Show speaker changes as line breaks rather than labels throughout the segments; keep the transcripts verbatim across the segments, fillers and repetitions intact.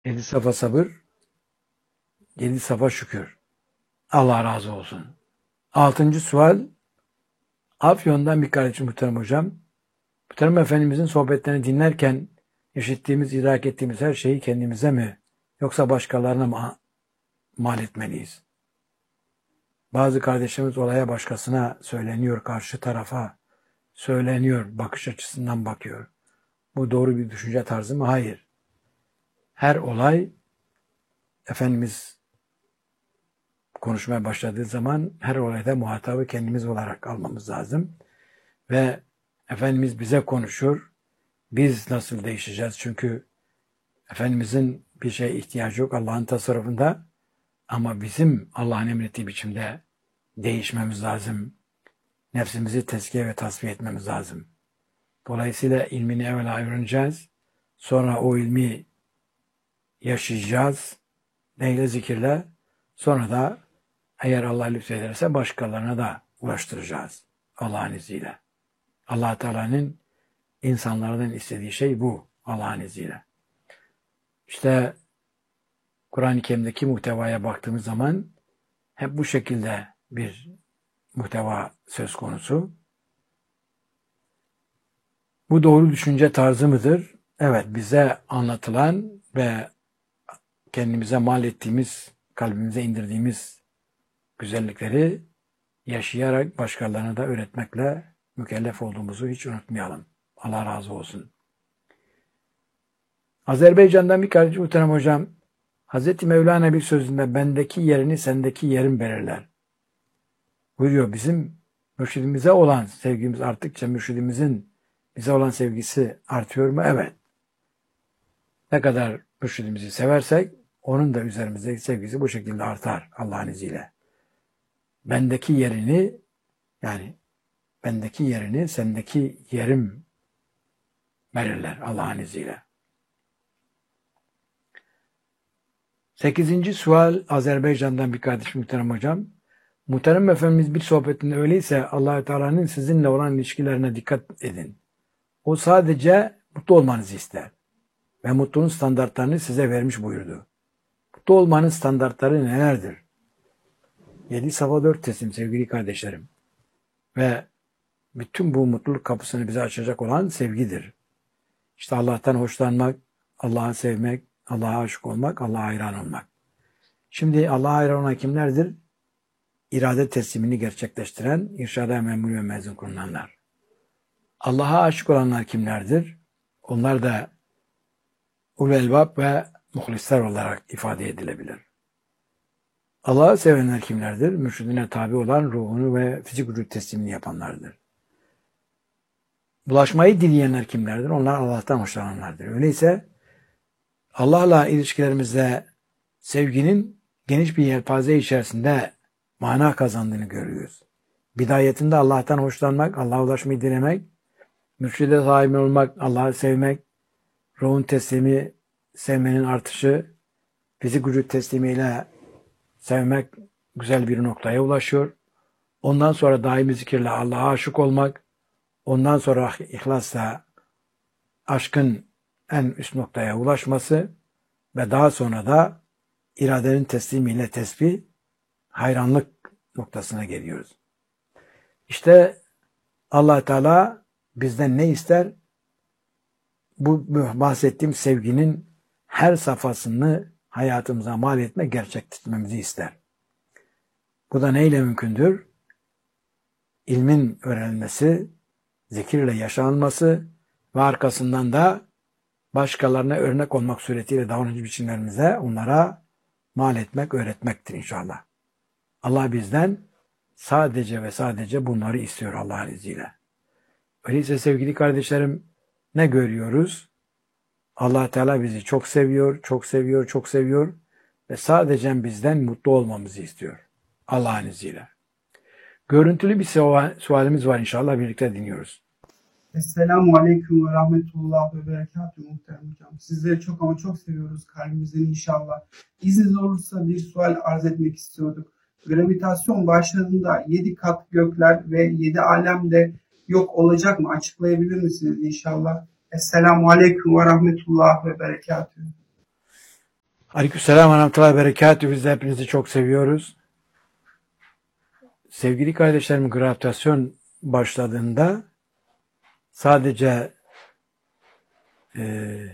Yedi safa sabır, yedi safa şükür. Allah razı olsun. Altıncı sual, Afyon'dan bir kardeşim muhterem hocam. Muhterem Efendimizin sohbetlerini dinlerken işittiğimiz, idrak ettiğimiz her şeyi kendimize mi yoksa başkalarına mı mal etmeliyiz? Bazı kardeşlerimiz olaya başkasına söyleniyor, karşı tarafa söyleniyor, bakış açısından bakıyor. Bu doğru bir düşünce tarzı mı? Hayır. Her olay Efendimiz konuşmaya başladığı zaman her olayda muhatabı kendimiz olarak almamız lazım. Ve Efendimiz bize konuşur. Biz nasıl değişeceğiz? Çünkü Efendimizin bir şeye ihtiyacı yok Allah'ın tasarrufunda. Ama bizim Allah'ın emrettiği biçimde değişmemiz lazım. Nefsimizi tezkiye ve tasfiye etmemiz lazım. Dolayısıyla ilmini evvela öğreneceğiz. Sonra o ilmi yaşayacağız. Neyle? Zikirle. Sonra da eğer Allah lütfederse başkalarına da ulaştıracağız. Allah'ın izniyle. Allah Teala'nın insanlardan istediği şey bu. Allah'ın izniyle. İşte Kur'an-ı Kerim'deki muhtevaya baktığımız zaman hep bu şekilde bir muhteva söz konusu. Bu doğru düşünce tarzı mıdır? Evet, bize anlatılan ve kendimize mal ettiğimiz, kalbimize indirdiğimiz güzellikleri yaşayarak başkalarına da öğretmekle mükellef olduğumuzu hiç unutmayalım. Allah razı olsun. Azerbaycan'dan bir kardeşim muhterem hocam, Hazreti Mevlana bir sözünde bendeki yerini sendeki yerin belirler. Buyuruyor, bizim mürşidimize olan sevgimiz arttıkça mürşidimizin bize olan sevgisi artıyor mu? Evet. Ne kadar mürşidimizi seversek onun da üzerimizdeki sevgisi bu şekilde artar Allah'ın izniyle. Bendeki yerini yani bendeki yerini sendeki yerim belirler Allah'ın izniyle. Sekizinci sual Azerbaycan'dan bir kardeşim muhterem hocam. Muhterem Efendimiz bir sohbetinde öyleyse Allah-u Teala'nın sizinle olan ilişkilerine dikkat edin. O sadece mutlu olmanızı ister. Ve mutluluğun standartlarını size vermiş buyurdu. Mutlu olmanın standartları nelerdir? Yedi safa dört teslim sevgili kardeşlerim. Ve bütün bu mutluluk kapısını bize açacak olan sevgidir. İşte Allah'tan hoşlanmak, Allah'ı sevmek, Allah'a aşık olmak, Allah'a hayran olmak. Şimdi Allah'a hayran olan kimlerdir? İrade teslimini gerçekleştiren, irşada memur ve mezun kılınanlar. Allah'a aşık olanlar kimlerdir? Onlar da ulul elbab ve muhlisler olarak ifade edilebilir. Allah'ı sevenler kimlerdir? Mürşidine tabi olan ruhunu ve fizik vücut teslimini yapanlardır. Bulaşmayı dileyenler kimlerdir? Onlar Allah'tan hoşlananlardır. Öyleyse Allah'la ilişkilerimizde sevginin geniş bir yelpaze içerisinde mana kazandığını görüyoruz. Bidayetinde Allah'tan hoşlanmak, Allah'a ulaşmayı dilemek, mürşide sahip olmak, Allah'ı sevmek, ruhun teslimi, sevmenin artışı, fizik vücut teslimiyle sevmek güzel bir noktaya ulaşıyor. Ondan sonra daimi zikirle Allah'a aşık olmak, ondan sonra ihlasla aşkın en üst noktaya ulaşması ve daha sonra da iradenin teslimiyle tesbih, hayranlık noktasına geliyoruz. İşte Allah Teala bizden ne ister? Bu bahsettiğim sevginin her safhasını hayatımıza mal etme, gerçekleştirmemizi ister. Bu da neyle mümkündür? İlmin öğrenilmesi, zikirle yaşanılması ve arkasından da başkalarına örnek olmak suretiyle davranış biçimlerimize onlara mal etmek, öğretmektir inşallah. Allah bizden sadece ve sadece bunları istiyor Allah'ın izniyle. Öyleyse sevgili kardeşlerim, ne görüyoruz? Allah Teala bizi çok seviyor, çok seviyor, çok seviyor ve sadece bizden mutlu olmamızı istiyor Allah'ın izniyle. Görüntülü bir sualimiz var inşallah, birlikte dinliyoruz.
Esselamu Aleyküm ve Rahmetullah ve Berekatuhu muhterem hocam. Sizleri çok ama çok seviyoruz kalbimizden inşallah. İzniniz olursa bir sual arz etmek istiyorduk. Gravitasyon başladığında yedi kat gökler ve yedi alem de yok olacak mı? Açıklayabilir misiniz inşallah? Esselamu Aleyküm ve Rahmetullah ve Berekatuhu.
Aleykümselam ve rahmetullahi ve berekatühü. Biz de hepinizi çok seviyoruz. Sevgili kardeşlerim, gravitasyon başladığında sadece e,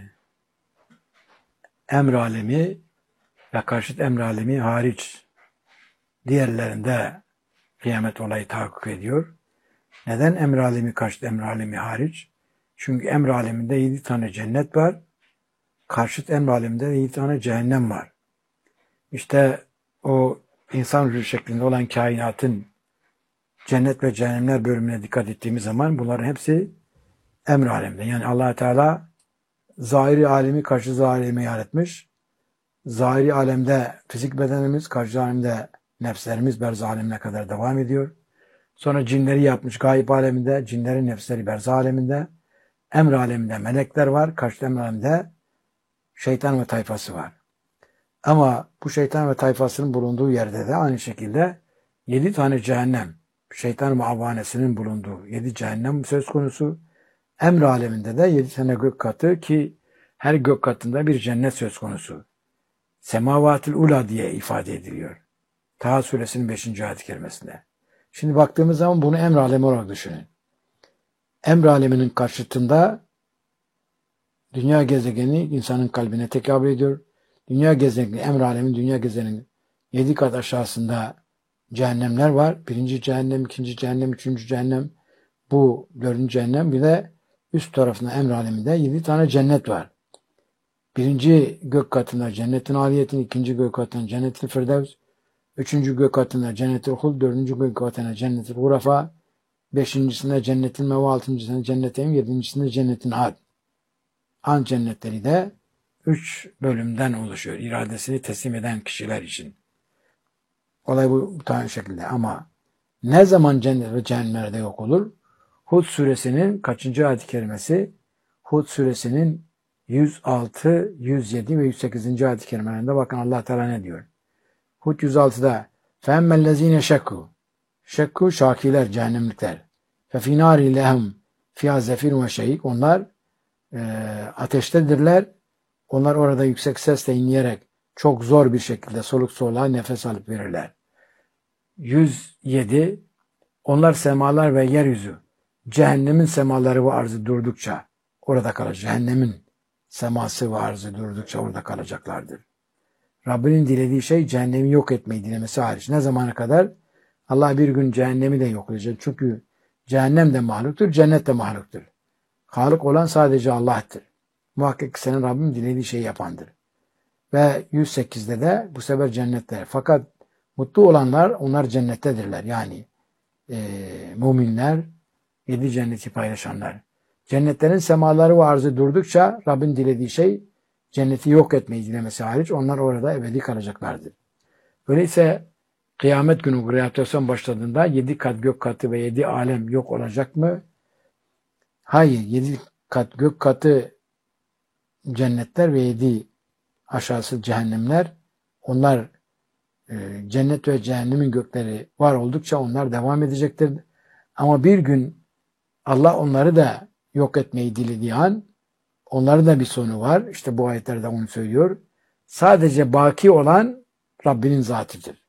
emr alemi ve karşıt emr alemi hariç diğerlerinde kıyamet olayı tahakkuk ediyor. Neden emr alemi karşıt emr alemi hariç? Çünkü emr aleminde yedi tane cennet var. Karşıt emr aleminde yedi tane cehennem var. İşte o insan ruhu şeklinde olan kainatın cennet ve cehennemler bölümüne dikkat ettiğimiz zaman bunların hepsi emr aleminde. Yani Allah Teala zahiri alemi karşı zahiri alemi yaratmış. Zahiri alemde fizik bedenimiz, karşı alemde nefslerimiz berzah alemine kadar devam ediyor. Sonra cinleri yapmış gayb aleminde, cinlerin nefsleri berzah aleminde. Emr aleminde melekler var, karşı emr aleminde şeytan ve tayfası var. Ama bu şeytan ve tayfasının bulunduğu yerde de aynı şekilde yedi tane cehennem, şeytan ve avanesinin bulunduğu yedi cehennem söz konusu. Emr aleminde de yedi tane gök katı ki her gök katında bir cennet söz konusu. Semavatil ula diye ifade ediliyor. Taha suresinin beşinci ayet-i kerimesinde. Şimdi baktığımız zaman bunu emr alemi olarak düşünün. Emr aleminin karşıtında dünya gezegeni insanın kalbine tekabül ediyor. Dünya gezegeni, emr alemin dünya gezegeninin yedi kat aşağısında cehennemler var. Birinci cehennem, ikinci cehennem, üçüncü cehennem, bu dördüncü cehennem. Bir de üst tarafında emr aleminde yedi tane cennet var. Birinci gök katında cennetin aliyetin, ikinci gök katında cennetin firdevs, üçüncü gök katında cennetin hul, dördüncü gök katında cennetin hurafa, beşincisinde cennetin meva, altıncısında cennetin, yedincisinde cennetin ad. An cennetleri de üç bölümden oluşuyor. İradesini teslim eden kişiler için. Olay bu, bu tane şekilde. Ama ne zaman cennet ve cehennemlerde yok olur? Hud suresinin kaçıncı ayet-i kerimesi? Hud suresinin yüz altı, yüz yedi ve yüz sekizinci ayet-i kerimelerinde bakın Allah Teala ne diyor? Hud yüz altıda فَاَمَّا الَّذ۪ينَ شَكُّوا Şekku şakiler, cehennemlikler. فَفِي نَارِ لَهُمْ فِيهَا زَفِيرٌ وَشَهِيقٌ Onlar e, ateştedirler. Onlar orada yüksek sesle inleyerek çok zor bir şekilde soluk soluğa nefes alıp verirler. yüz yedi Onlar semalar ve yeryüzü cehennemin semaları ve arzı durdukça orada kalacak. Cehennemin seması ve arzı durdukça orada kalacaklardır. Rabbinin dilediği şey cehennemi yok etmeyi dilemesi hariç. Ne zamana kadar? Allah bir gün cehennemi de yok edecek. Çünkü cehennem de mahluktur, cennet de mahluktur. Halık olan sadece Allah'tır. Muhakkak ki senin Rabbin dilediği şeyi yapandır. Ve yüz sekizde de bu sefer cennetler. Fakat mutlu olanlar onlar cennettedirler. Yani e, müminler, yedi cenneti paylaşanlar. Cennetlerin semaları ve arzı durdukça Rabbin dilediği şey cenneti yok etmeyi dilemesi hariç onlar orada ebedi kalacaklardır. Öyleyse kıyamet günü gravitasyon başladığında yedi kat gök katı ve yedi alem yok olacak mı? Hayır. Yedi kat gök katı cennetler ve yedi aşağısı cehennemler. Onlar e, cennet ve cehennemin gökleri var oldukça onlar devam edecektir. Ama bir gün Allah onları da yok etmeyi dilediği an onların da bir sonu var. İşte bu ayetlerde onu söylüyor. Sadece baki olan Rabbinin zatıdır.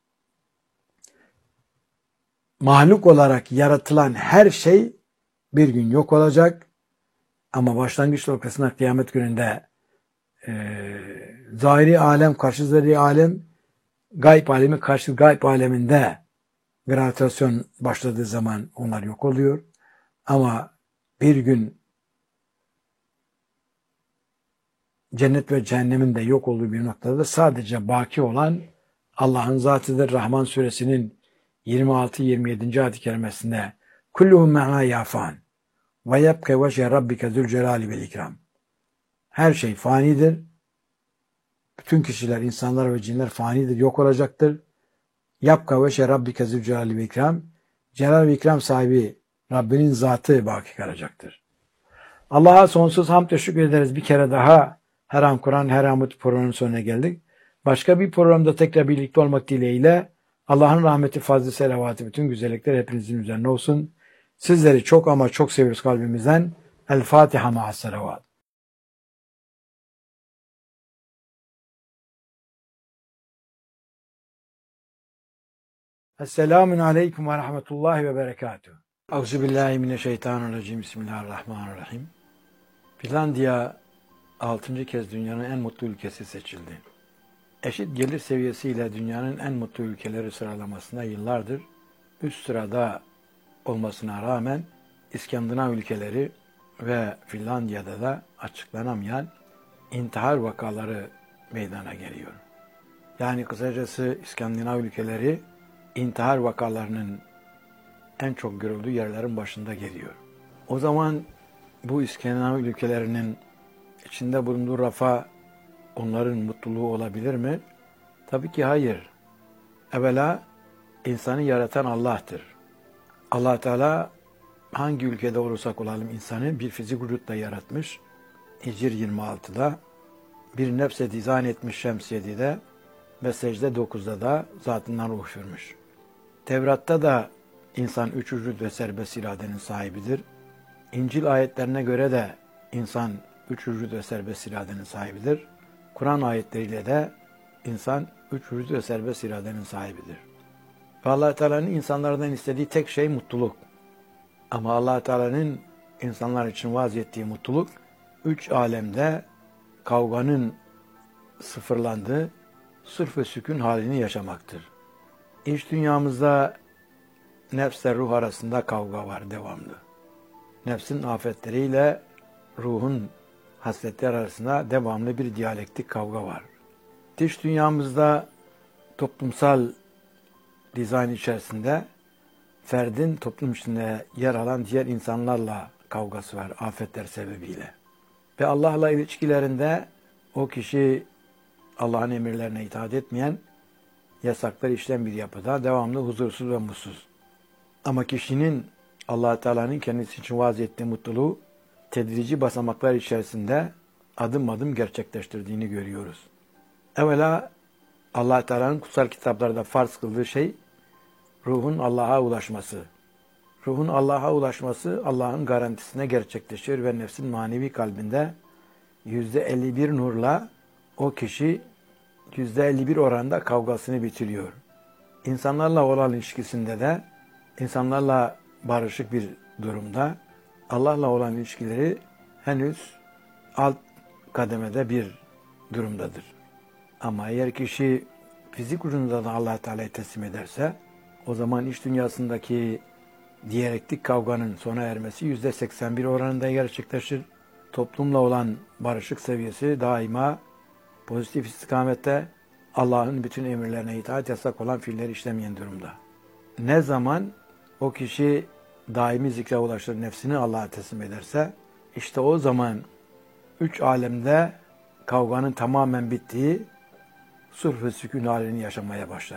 Mahluk olarak yaratılan her şey bir gün yok olacak. Ama başlangıç noktasında kıyamet gününde e, zahiri alem, karşı zahiri alem, gayb alemi, karşı gayb aleminde gravitasyon başladığı zaman onlar yok oluyor. Ama bir gün cennet ve cehennemin de yok olduğu bir noktada sadece baki olan Allah'ın zatıdır. Rahman suresinin yirmi altı yirmi yedinci ayet-i kerimesinde kulluhum me'a yafan ve yebke veşe rabbike zülcelali vel ikram. Her şey fanidir. Bütün kişiler, insanlar ve cinler fanidir, yok olacaktır. Yapka veşe rabbike zülcelali vel ikram. Celal ve ikram sahibi Rabbinin zatı baki kalacaktır. Allah'a sonsuz hamd teşekkür ederiz. Bir kere daha her an Kur'an, her an Mutlu programının sonuna geldik. Başka bir programda tekrar birlikte olmak dileğiyle Allah'ın rahmeti, fazlı, selavatı, bütün güzellikler hepinizin üzerine olsun. Sizleri çok ama çok seviyoruz kalbimizden. El Fatiha ma'as selavat. Esselamun aleyküm ve rahmetullahi ve berekatuhu. Euzubillahimineşşeytanirracim. Bismillahirrahmanirrahim. Finlandiya altıncı kez dünyanın en mutlu ülkesi seçildi. Eşit gelir seviyesiyle dünyanın en mutlu ülkeleri sıralamasında yıllardır üst sırada olmasına rağmen İskandinav ülkeleri ve Finlandiya'da da açıklanamayan intihar vakaları meydana geliyor. Yani kısacası İskandinav ülkeleri intihar vakalarının en çok görüldüğü yerlerin başında geliyor. O zaman bu İskandinav ülkelerinin içinde bulunduğu refah onların mutluluğu olabilir mi? Tabii ki hayır. Evvela insanı yaratan Allah'tır. Allah Teala hangi ülkede olursak olalım insanı bir fizik vücutla yaratmış. Hicr yirmi altıda bir nefse dizayn etmiş Şems yedide ve secde dokuzda da zatından ruh üfürmüş. Tevrat'ta da insan üç vücut ve serbest iradenin sahibidir. İncil ayetlerine göre de insan üç vücut ve serbest iradenin sahibidir. Kur'an ayetleriyle de insan üç vücut ve serbest iradenin sahibidir. Ve Allah Teala'nın insanlardan istediği tek şey mutluluk. Ama Allah Teala'nın insanlar için vaaz ettiği mutluluk üç alemde kavganın sıfırlandığı sırf ve sükun halini yaşamaktır. İç dünyamızda nefsle ruh arasında kavga var devamlı. Nefsin afetleriyle ruhun hasletleri arasında devamlı bir diyalektik kavga var. Dış dünyamızda toplumsal dizayn içerisinde ferdin toplum içinde yer alan diğer insanlarla kavgası var afetler sebebiyle. Ve Allah'la ilişkilerinde o kişi Allah'ın emirlerine itaat etmeyen, yasakları işleyen bir yapıda devamlı huzursuz ve mutsuz. Ama kişinin Allah Teala'nın kendisi için vaaz ettiği mutluluğu tedrici basamaklar içerisinde adım adım gerçekleştirdiğini görüyoruz. Evvela Allah Teala'nın kutsal kitaplarda farz kıldığı şey ruhun Allah'a ulaşması. Ruhun Allah'a ulaşması Allah'ın garantisine gerçekleşiyor ve nefsin manevi kalbinde yüzde elli bir nurla o kişi yüzde elli bir oranda kavgasını bitiriyor. İnsanlarla olan ilişkisinde de insanlarla barışık bir durumda Allah'la olan ilişkileri henüz alt kademede bir durumdadır. Ama eğer kişi fizik ucunda da Allah Teala'ya teslim ederse o zaman iç dünyasındaki diyalektik kavganın sona ermesi yüzde seksen bir oranında gerçekleşir. Toplumla olan barışık seviyesi daima pozitif istikamette Allah'ın bütün emirlerine itaat yasak olan fiilleri işlemeyen durumda. Ne zaman o kişi daimi zikre ulaşır, nefsini Allah'a teslim ederse işte o zaman üç alemde kavganın tamamen bittiği sulh ve sükun halini yaşamaya başlar.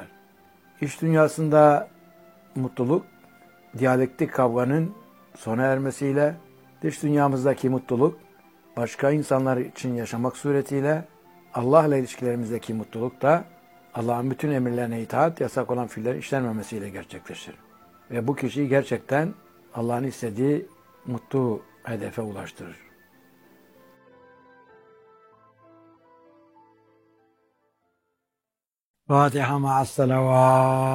İç dünyasında mutluluk, diyalektik kavganın sona ermesiyle, dış dünyamızdaki mutluluk, başka insanlar için yaşamak suretiyle, Allah'la ilişkilerimizdeki mutluluk da Allah'ın bütün emirlerine itaat, yasak olan fiillerin işlenmemesiyle gerçekleşir. Ve bu kişiyi gerçekten Allah'ın istediği mutlu hedefe ulaştırır. Fatiha ma'as salavat.